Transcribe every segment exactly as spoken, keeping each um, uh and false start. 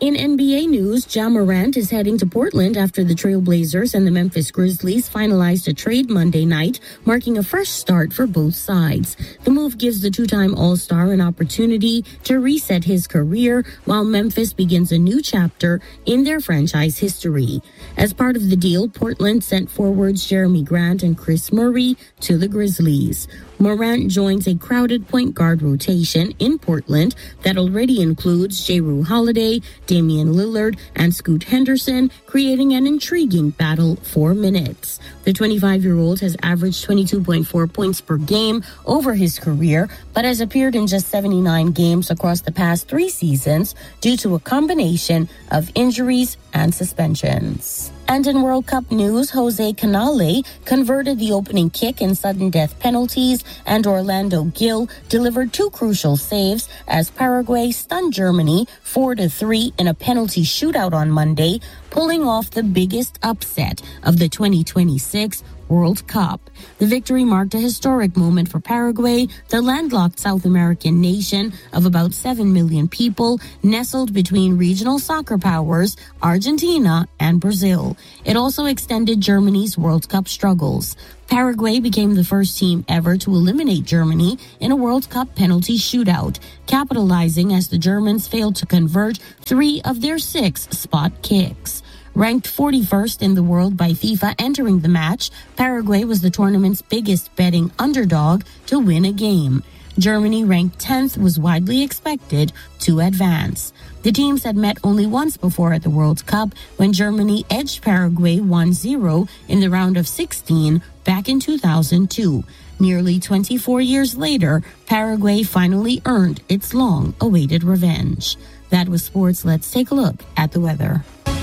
In N B A news, Ja Morant is heading to Portland after the Trailblazers and the Memphis Grizzlies finalized a trade Monday night, marking a fresh start for both sides. The move gives the two-time All-Star an opportunity to reset his career while Memphis begins a new chapter in their franchise history. As part of the deal, Portland sent forwards Jeremy Grant and Chris Murray to the Grizzlies. Morant joins a crowded point guard rotation in Portland that already includes Jrue Holiday, Damian Lillard, and Scoot Henderson, creating an intriguing battle for minutes. The twenty-five-year-old has averaged twenty-two point four points per game over his career, but has appeared in just seventy-nine games across the past three seasons due to a combination of injuries and suspensions. And in World Cup news, Jose Canale converted the opening kick in sudden death penalties, and Orlando Gill delivered two crucial saves as Paraguay stunned Germany four to three in a penalty shootout on Monday, pulling off the biggest upset of the twenty twenty-six World Cup. The victory marked a historic moment for Paraguay, the landlocked South American nation of about seven million people, nestled between regional soccer powers Argentina and Brazil. It also extended Germany's World Cup struggles. Paraguay became the first team ever to eliminate Germany in a World Cup penalty shootout, capitalizing as the Germans failed to convert three of their six spot kicks. Ranked forty-first in the world by FIFA entering the match, Paraguay was the tournament's biggest betting underdog to win a game. Germany, ranked tenth, was widely expected to advance. The teams had met only once before at the World Cup when Germany edged Paraguay one zero in the round of sixteen back in two thousand two. Nearly twenty-four years later, Paraguay finally earned its long-awaited revenge. That was sports. Let's take a look at the weather.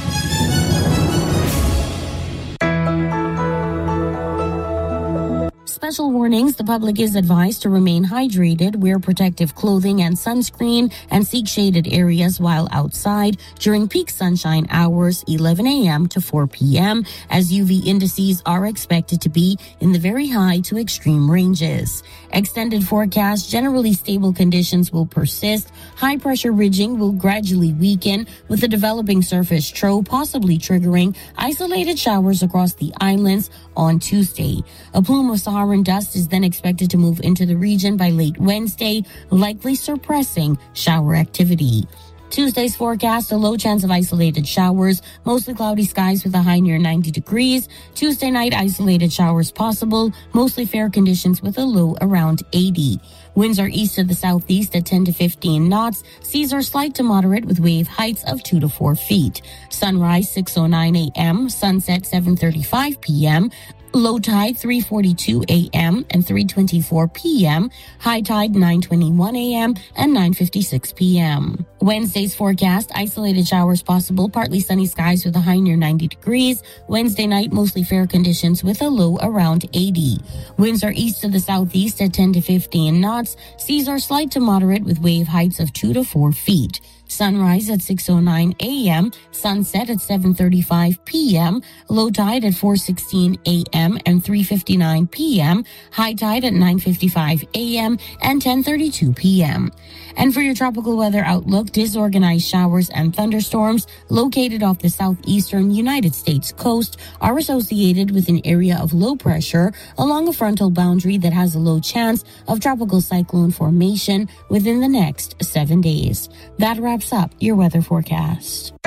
Special warnings. The public is advised to remain hydrated, wear protective clothing and sunscreen, and seek shaded areas while outside during peak sunshine hours, eleven a.m. to four p.m., as U V indices are expected to be in the very high to extreme ranges. Extended forecast. Generally stable conditions will persist. High pressure ridging will gradually weaken, with a developing surface trough possibly triggering isolated showers across the islands on Tuesday. A plume of Saharan dust is then expected to move into the region by late Wednesday, likely suppressing shower activity. Tuesday's forecast, a low chance of isolated showers, mostly cloudy skies with a high near ninety degrees. Tuesday night, isolated showers possible, mostly fair conditions with a low around eighty. Winds are east to the southeast at ten to fifteen knots. Seas are slight to moderate with wave heights of two to four feet. Sunrise six oh nine a.m., sunset seven thirty-five p.m., low tide three forty-two a.m. and three twenty-four p.m., high tide nine twenty-one a.m. and nine fifty-six p.m. Wednesday's forecast, isolated showers possible, partly sunny skies with a high near ninety degrees. Wednesday night, mostly fair conditions with a low around eighty. Winds are east to the southeast at ten to fifteen knots. Seas are slight to moderate with wave heights of two to four feet. Sunrise at six oh nine a.m., sunset at seven thirty-five p.m., low tide at four sixteen a.m. and three fifty-nine p.m., high tide at nine fifty-five a.m. and ten thirty-two p.m. And for your tropical weather outlook, disorganized showers and thunderstorms located off the southeastern United States coast are associated with an area of low pressure along a frontal boundary that has a low chance of tropical cyclone formation within the next seven days. That wraps up your weather forecast.